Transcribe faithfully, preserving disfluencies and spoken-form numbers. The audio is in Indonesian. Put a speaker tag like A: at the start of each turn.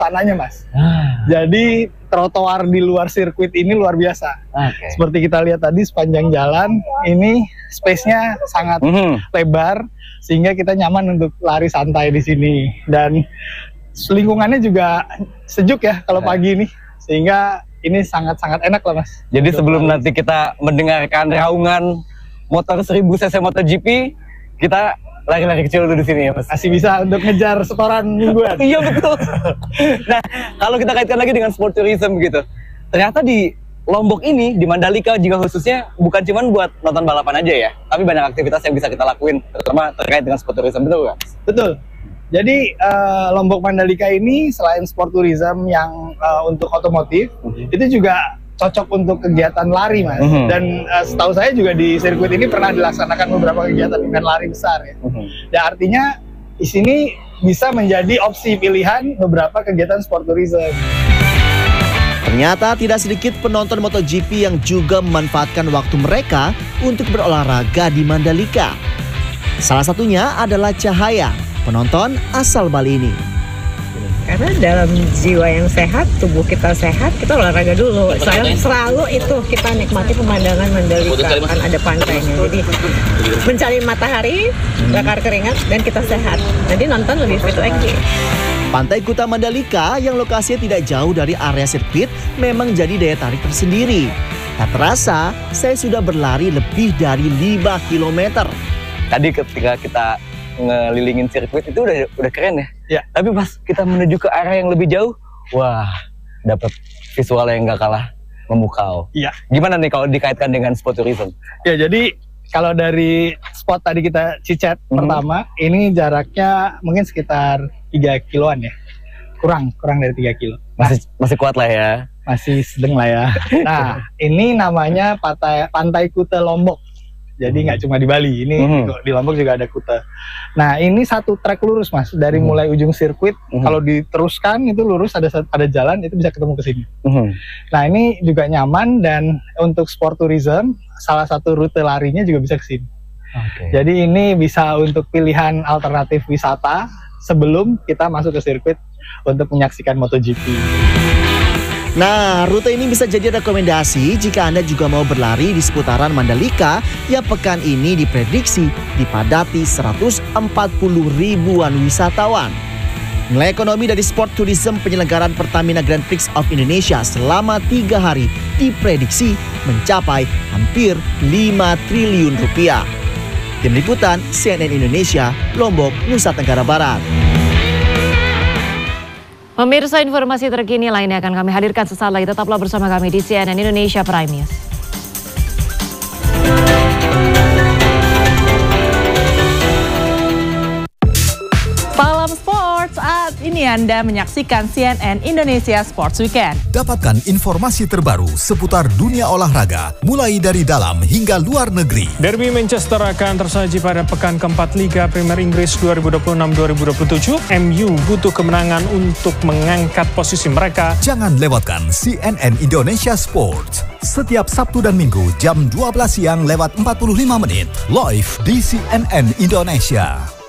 A: tanahnya, Mas. Ah. Jadi trotoar di luar sirkuit ini luar biasa. Okay. Seperti kita lihat tadi sepanjang jalan, ini space-nya sangat mm-hmm. lebar, sehingga kita nyaman untuk lari santai di sini. Dan lingkungannya juga sejuk ya kalau pagi ini, sehingga ini sangat-sangat enak lah, Mas.
B: Jadi sebelum nanti kita mendengarkan raungan motor seribu cc MotoGP, kita lari-lari kecil dulu di sini ya, Mas.
A: Masih bisa untuk ngejar setoran mingguan.
B: Iya betul. Nah, kalau kita kaitkan lagi dengan sport tourism gitu, ternyata di Lombok ini, di Mandalika juga khususnya, bukan cuma buat nonton balapan aja ya, tapi banyak aktivitas yang bisa kita lakuin, terutama terkait dengan sport tourism, betul kan?
A: Betul. Jadi uh, Lombok Mandalika ini selain sport tourism yang uh, untuk otomotif, mm-hmm. itu juga cocok untuk kegiatan lari, Mas. Mm-hmm. Dan uh, setahu saya juga di sirkuit ini pernah dilaksanakan beberapa kegiatan event lari besar ya. Mm-hmm. Dan artinya di sini bisa menjadi opsi pilihan beberapa kegiatan sport tourism.
C: Ternyata tidak sedikit penonton MotoGP yang juga memanfaatkan waktu mereka untuk berolahraga di Mandalika. Salah satunya adalah Cahaya, penonton asal Bali ini.
D: Karena dalam jiwa yang sehat, tubuh kita sehat, kita olahraga dulu. Selalu, selalu itu kita nikmati pemandangan Mandalika, kan ada pantainya. Jadi mencari matahari, bakar keringat, dan kita sehat. Jadi nonton lebih fit lagi.
C: Pantai Kuta Mandalika yang lokasinya tidak jauh dari area sirkuit memang jadi daya tarik tersendiri. Tak terasa, saya sudah berlari lebih dari lima kilometer.
B: Tadi ketika kita ngelilingin sirkuit itu udah udah keren ya. Ya. Tapi pas kita menuju ke area yang lebih jauh, wah, dapat visual yang gak kalah memukau. Iya. Gimana nih kalau dikaitkan dengan sport tourism?
A: Ya, jadi kalau dari spot tadi kita Cicet mm-hmm. pertama, ini jaraknya mungkin sekitar tiga kiloan ya. Kurang, kurang dari tiga kilo.
B: Masih nah, masih kuat lah ya.
A: Masih sedang lah ya. Nah, ini namanya Pantai, Pantai Kuta Lombok. Jadi nggak hmm. cuma di Bali, ini hmm. di Lombok juga ada Kuta. Nah, ini satu trek lurus, Mas, dari hmm. mulai ujung sirkuit. Hmm. Kalau diteruskan itu lurus, ada ada jalan itu bisa ketemu ke sini. Hmm. Nah, ini juga nyaman, dan untuk sport tourism salah satu rute larinya juga bisa ke sini. Okay. Jadi ini bisa untuk pilihan alternatif wisata sebelum kita masuk ke sirkuit untuk menyaksikan MotoGP.
C: Nah, rute ini bisa jadi rekomendasi jika Anda juga mau berlari di seputaran Mandalika yang pekan ini diprediksi dipadati seratus empat puluh ribuan wisatawan. Nilai ekonomi dari sport tourism penyelenggaraan Pertamina Grand Prix of Indonesia selama tiga hari diprediksi mencapai hampir lima triliun rupiah. Tim Liputan C N N Indonesia, Lombok, Nusa Tenggara Barat.
E: Pemirsa, informasi terkini lainnya akan kami hadirkan sesaat lagi. Tetaplah bersama kami di C N N Indonesia Prime News. Malam Sports, saat ini Anda menyaksikan C N N Indonesia Sports Weekend.
F: Dapatkan informasi terbaru seputar dunia olahraga, mulai dari dalam hingga luar negeri.
G: Derby Manchester akan tersaji pada pekan keempat Liga Premier Inggris dua ribu dua puluh enam dua ribu dua puluh tujuh. M U butuh kemenangan untuk mengangkat posisi mereka.
F: Jangan lewatkan C N N Indonesia Sports. Setiap Sabtu dan Minggu jam dua belas siang lewat empat puluh lima menit. Live di C N N Indonesia.